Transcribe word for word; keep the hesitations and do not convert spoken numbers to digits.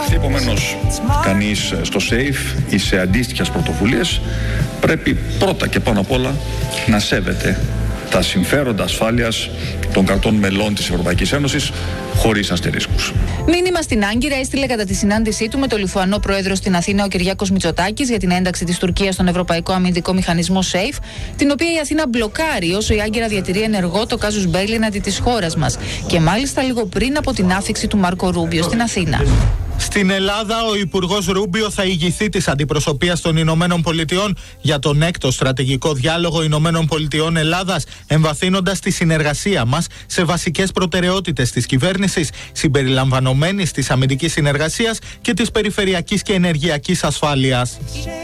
έρθει επομένως κανείς στο ΣΕΙΦ ή σε αντίστοιχες πρωτοβουλίες, πρέπει πρώτα και πάνω απ' όλα να σέβεται τα συμφέροντα ασφάλειας των κρατών μελών της Ευρωπαϊκής Ένωσης χωρίς αστερίσκους. Μήνυμα στην Άγκυρα έστειλε κατά τη συνάντησή του με τον Λιθουανό πρόεδρο στην Αθήνα ο Κυριάκος Μητσοτάκης για την ένταξη της Τουρκίας στον Ευρωπαϊκό Αμυντικό Μηχανισμό ΣΕΙΦ, την οποία η Αθήνα μπλοκάρει όσο η Άγκυρα διατηρεί ενεργό το κάζους μπέλι εναντί της χώρας μας, και μάλιστα λίγο πριν από την άφιξη του Μάρκο Ρούμπιο στην Αθήνα. Στην Ελλάδα, ο Υπουργός Ρούμπιο θα ηγηθεί της αντιπροσωπείας των Ηνωμένων Πολιτειών για τον έκτο στρατηγικό διάλογο Ηνωμένων Πολιτειών Ελλάδας, εμβαθύνοντας τη συνεργασία μας σε βασικές προτεραιότητες της κυβέρνησης, συμπεριλαμβανομένης της αμυντικής συνεργασίας και της περιφερειακής και ενεργειακής ασφάλειας.